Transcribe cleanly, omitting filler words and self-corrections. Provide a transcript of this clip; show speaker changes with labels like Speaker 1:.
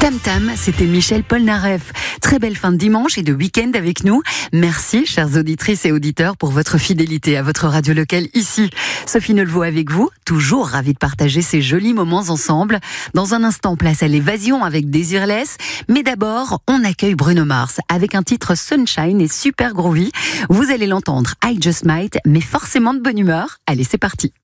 Speaker 1: Tam Tam, c'était Michel Polnareff. Très belle fin de dimanche et de week-end avec nous. Merci, chères auditrices et auditeurs, pour votre fidélité à votre radio locale ici. Sophie Neulvaux avec vous, toujours ravie de partager ces jolis moments ensemble. Dans un instant, place à l'évasion avec Désirless. Mais d'abord, on accueille Bruno Mars avec un titre Sunshine et super groovy. Vous allez l'entendre, I Just Might, mais forcément de bonne humeur. Allez, c'est parti.